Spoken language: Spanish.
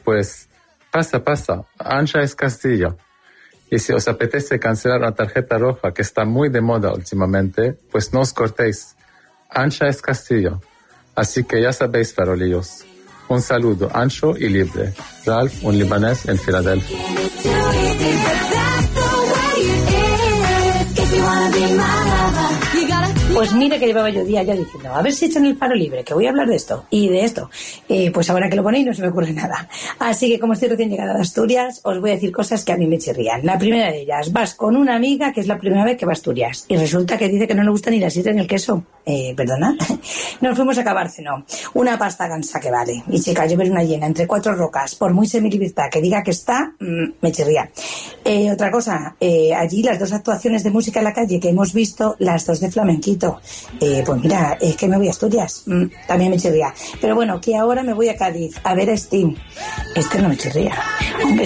pues pasa. Ancha es Castillo. Y si os apetece cancelar una tarjeta roja que está muy de moda últimamente, pues no os cortéis. Ancha es Castillo. Así que ya sabéis, farolillos. Un saludo ancho y libre. Ralph, un libanés en Filadelfia. Pues mira que llevaba yo días ya diciendo, a ver si echan el paro libre, que voy a hablar de esto y de esto. Pues ahora que lo ponéis no se me ocurre nada. Así que como estoy recién llegada de Asturias, os voy a decir cosas que a mí me chirrían. La primera de ellas, vas con una amiga que es la primera vez que va a Asturias y resulta que dice que no le gusta ni la sidra ni el queso. ¿Perdona? Nos fuimos a Cabárceno. Una pasta gansa que vale. Y chica, yo ver una llena entre 4 rocas, por muy semilibertad que diga que está, me chirría. Otra cosa, allí las 2 actuaciones de música en la calle que hemos visto, las 2 de flamenquito. Pues mira, es que me voy a Asturias, también me chirría. Pero bueno, que ahora me voy a Cádiz a ver a Steam. Este no me chirría. Un beso.